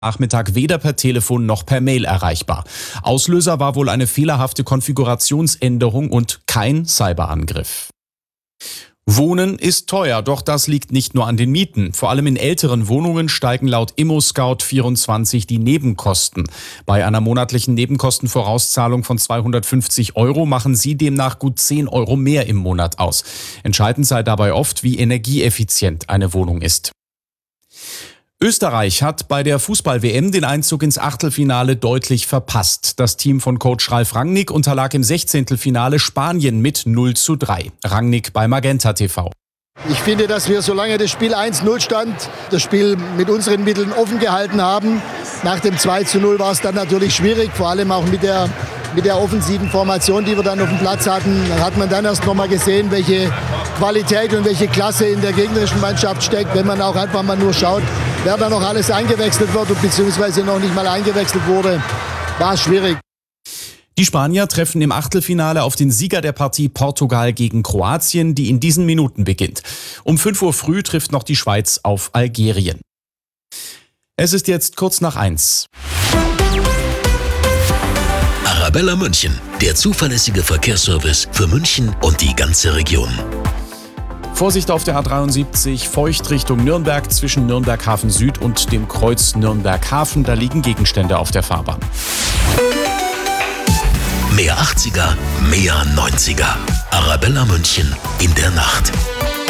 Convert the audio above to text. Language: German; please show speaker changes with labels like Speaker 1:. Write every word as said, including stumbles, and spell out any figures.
Speaker 1: Nachmittag weder per Telefon noch per Mail erreichbar. Auslöser war wohl eine fehlerhafte Konfigurationsänderung und kein Cyberangriff. Wohnen ist teuer, doch das liegt nicht nur an den Mieten. Vor allem in älteren Wohnungen steigen laut ImmoScout vierundzwanzig die Nebenkosten. Bei einer monatlichen Nebenkostenvorauszahlung von zweihundertfünfzig Euro machen sie demnach gut zehn Euro mehr im Monat aus. Entscheidend sei dabei oft, wie energieeffizient eine Wohnung ist. Österreich hat bei der Fußball-W M den Einzug ins Achtelfinale deutlich verpasst. Das Team von Coach Ralf Rangnick unterlag im Sechzehntelfinale Spanien mit null zu drei. Rangnick bei Magenta T V.
Speaker 2: Ich finde, dass wir, solange das Spiel eins null stand, das Spiel mit unseren Mitteln offen gehalten haben. Nach dem zwei zu null war es dann natürlich schwierig, vor allem auch mit der, mit der offensiven Formation, die wir dann auf dem Platz hatten. Da hat man dann erst noch mal gesehen, welche Qualität und welche Klasse in der gegnerischen Mannschaft steckt, wenn man auch einfach mal nur schaut, wer da noch alles eingewechselt wird und beziehungsweise noch nicht mal eingewechselt wurde, war es schwierig.
Speaker 1: Die Spanier treffen im Achtelfinale auf den Sieger der Partie Portugal gegen Kroatien, die in diesen Minuten beginnt. Um fünf Uhr früh trifft noch die Schweiz auf Algerien. Es ist jetzt kurz nach eins.
Speaker 3: Arabella München, der zuverlässige Verkehrsservice für München und die ganze Region.
Speaker 1: Vorsicht auf der A dreiundsiebzig, feucht Richtung Nürnberg zwischen Nürnberg Hafen Süd und dem Kreuz Nürnberg Hafen. Da liegen Gegenstände auf der Fahrbahn.
Speaker 3: Mehr achtziger, mehr neunziger. Arabella München in der Nacht.